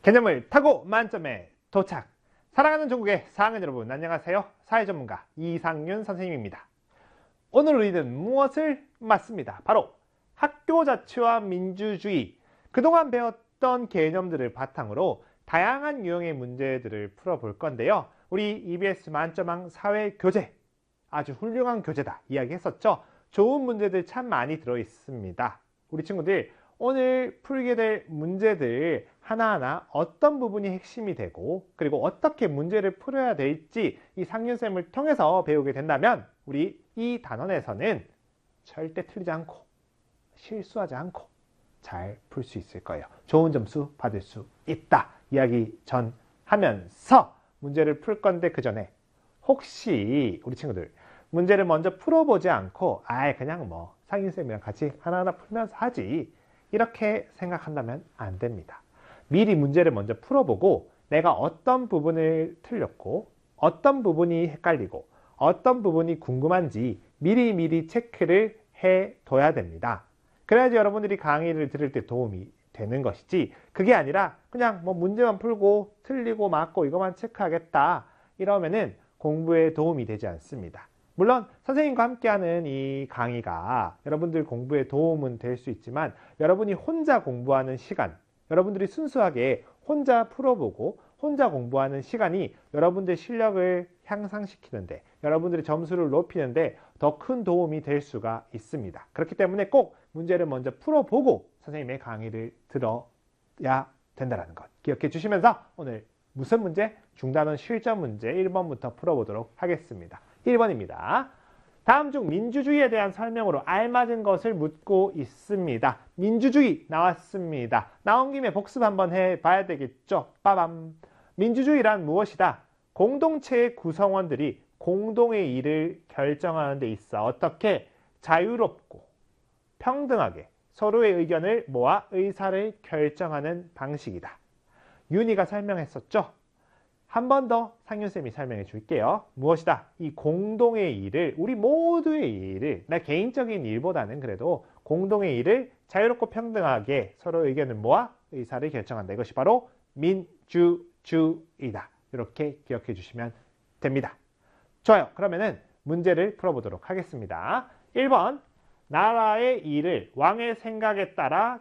개념을 타고 만점에 도착! 사랑하는 중국의 4학년 여러분 안녕하세요. 사회전문가 이상윤 선생님입니다. 오늘 우리는 무엇을 맞습니다. 바로 학교 자치와 민주주의, 그동안 배웠던 개념들을 바탕으로 다양한 유형의 문제들을 풀어볼 건데요. 우리 EBS 만점왕 사회교재, 아주 훌륭한 교재다 이야기했었죠. 좋은 문제들 참 많이 들어있습니다. 우리 친구들 오늘 풀게 될 문제들 하나하나 어떤 부분이 핵심이 되고 그리고 어떻게 문제를 풀어야 될지 이 상윤쌤을 통해서 배우게 된다면 우리 이 단원에서는 절대 틀리지 않고 실수하지 않고 잘 풀 수 있을 거예요. 좋은 점수 받을 수 있다 이야기 전하면서 문제를 풀 건데 그 전에 혹시 우리 친구들 문제를 먼저 풀어보지 않고 그냥 뭐 상윤쌤이랑 같이 하나하나 풀면서 하지 이렇게 생각한다면 안 됩니다. 미리 문제를 먼저 풀어보고 내가 어떤 부분을 틀렸고 어떤 부분이 헷갈리고 어떤 부분이 궁금한지 미리미리 체크를 해둬야 됩니다. 그래야지 여러분들이 강의를 들을 때 도움이 되는 것이지 그게 아니라 그냥 뭐 문제만 풀고 틀리고 맞고 이것만 체크하겠다 이러면은 공부에 도움이 되지 않습니다. 물론 선생님과 함께하는 이 강의가 여러분들 공부에 도움은 될 수 있지만 여러분이 혼자 공부하는 시간, 여러분들이 순수하게 혼자 풀어보고 혼자 공부하는 시간이 여러분들 실력을 향상시키는데 여러분들의 점수를 높이는데 더 큰 도움이 될 수가 있습니다. 그렇기 때문에 꼭 문제를 먼저 풀어보고 선생님의 강의를 들어야 된다는 것 기억해 주시면서 오늘 무슨 문제? 중단원 실전 문제 1번부터 풀어보도록 하겠습니다. 1번입니다. 다음 중 민주주의에 대한 설명으로 알맞은 것을 묻고 있습니다. 민주주의 나왔습니다. 나온 김에 복습 한번 해봐야 되겠죠. 빠밤. 민주주의란 무엇이다? 공동체의 구성원들이 공동의 일을 결정하는 데 있어 어떻게 자유롭고 평등하게 서로의 의견을 모아 의사를 결정하는 방식이다. 윤희가 설명했었죠. 한 번 더 상윤쌤이 설명해 줄게요. 무엇이다? 이 공동의 일을, 우리 모두의 일을, 나 개인적인 일보다는 그래도 공동의 일을 자유롭고 평등하게 서로 의견을 모아 의사를 결정한다. 이것이 바로 민주주의다. 이렇게 기억해 주시면 됩니다. 좋아요. 그러면은 문제를 풀어보도록 하겠습니다. 1번, 나라의 일을 왕의 생각에 따라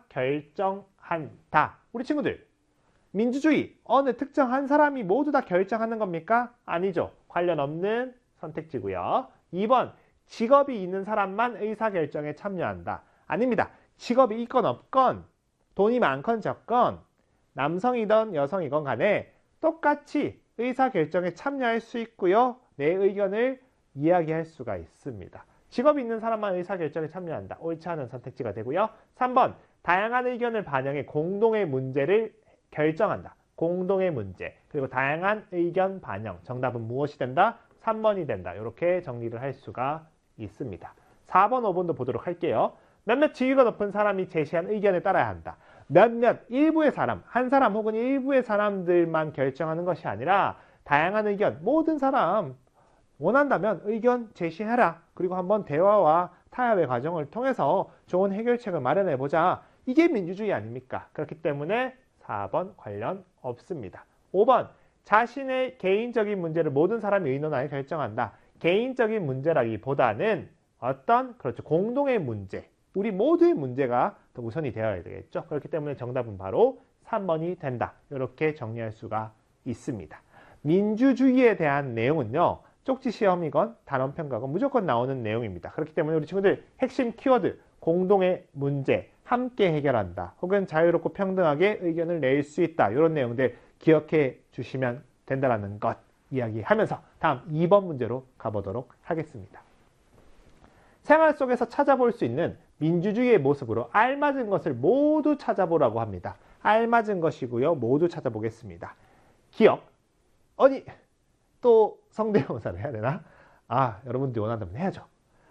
결정한다. 우리 친구들, 민주주의, 어느 특정 한 사람이 모두 다 결정하는 겁니까? 아니죠. 관련 없는 선택지고요. 2번, 직업이 있는 사람만 의사결정에 참여한다. 아닙니다. 직업이 있건 없건 돈이 많건 적건 남성이든 여성이건 간에 똑같이 의사결정에 참여할 수 있고요. 내 의견을 이야기할 수가 있습니다. 직업이 있는 사람만 의사결정에 참여한다. 옳지 않은 선택지가 되고요. 3번, 다양한 의견을 반영해 공동의 문제를 결정한다. 공동의 문제, 그리고 다양한 의견 반영. 정답은 무엇이 된다? 3번이 된다. 이렇게 정리를 할 수가 있습니다. 4번, 5번도 보도록 할게요. 몇몇 지위가 높은 사람이 제시한 의견에 따라야 한다. 몇몇 일부의 사람, 한 사람 혹은 일부의 사람들만 결정하는 것이 아니라 다양한 의견, 모든 사람 원한다면 의견 제시해라. 그리고 한번 대화와 타협의 과정을 통해서 좋은 해결책을 마련해보자. 이게 민주주의 아닙니까? 그렇기 때문에 4번 관련 없습니다. 5번, 자신의 개인적인 문제를 모든 사람이 의논하여 결정한다. 개인적인 문제라기보다는 어떤 공동의 문제, 우리 모두의 문제가 더 우선이 되어야 되겠죠. 그렇기 때문에 정답은 바로 3번이 된다. 이렇게 정리할 수가 있습니다. 민주주의에 대한 내용은요, 쪽지 시험이건 단원평가건 무조건 나오는 내용입니다. 그렇기 때문에 우리 친구들 핵심 키워드, 공동의 문제, 함께 해결한다. 혹은 자유롭고 평등하게 의견을 낼 수 있다. 이런 내용들 기억해 주시면 된다는 것 이야기하면서 다음 2번 문제로 가보도록 하겠습니다. 생활 속에서 찾아볼 수 있는 민주주의의 모습으로 알맞은 것을 모두 찾아보라고 합니다. 알맞은 것이고요. 모두 찾아보겠습니다. 기억. 아니, 또 성대모사를 해야 되나? 여러분들이 원한다면 해야죠.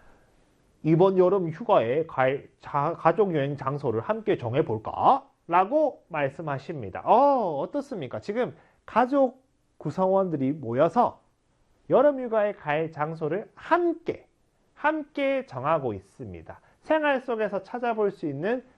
이번 여름 휴가에 갈 가족여행 장소를 함께 정해볼까? 라고 말씀하십니다. 어떻습니까? 지금 가족 구성원들이 모여서 여름 휴가에 갈 장소를 함께 정하고 있습니다. 생활 속에서 찾아볼 수 있는